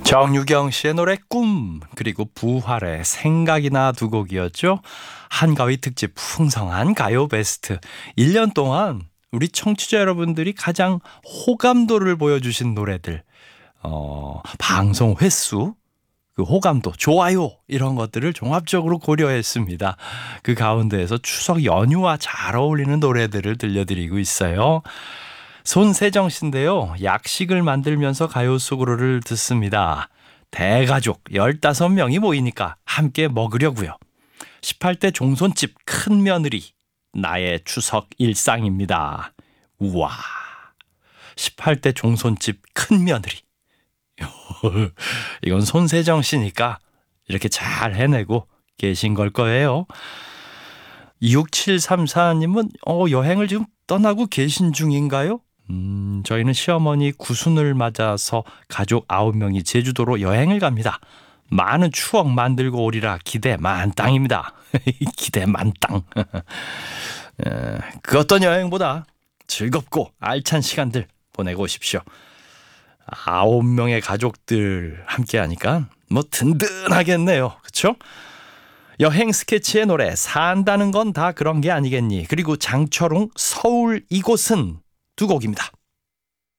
정유경 씨의 노래 꿈, 그리고 부활의 생각이나 두 곡이었죠. 한가위 특집 풍성한 가요 베스트. 1년 동안 우리 청취자 여러분들이 가장 호감도를 보여주신 노래들, 방송 횟수, 그 호감도, 좋아요 이런 것들을 종합적으로 고려했습니다. 그 가운데에서 추석 연휴와 잘 어울리는 노래들을 들려드리고 있어요. 손세정 씨인데요. 약식을 만들면서 가요 속으로를 듣습니다. 대가족 15명이 모이니까 함께 먹으려고요. 18대 종손집 큰 며느리, 나의 추석 일상입니다. 우와, 18대 종손집 큰 며느리. 이건 손세정 씨니까 이렇게 잘 해내고 계신 걸 거예요. 6734님은 여행을 지금 떠나고 계신 중인가요? 저희는 시어머니 구순을 맞아서 가족 9명이 제주도로 여행을 갑니다. 많은 추억 만들고 오리라 기대 만땅입니다. 기대 만땅. 그 어떤 여행보다 즐겁고 알찬 시간들 보내고 오십시오. 9명의 가족들 함께 하니까 뭐 든든하겠네요. 그렇죠? 여행 스케치의 노래 산다는 건 다 그런 게 아니겠니. 그리고 장철웅 서울 이곳은 두 곡입니다.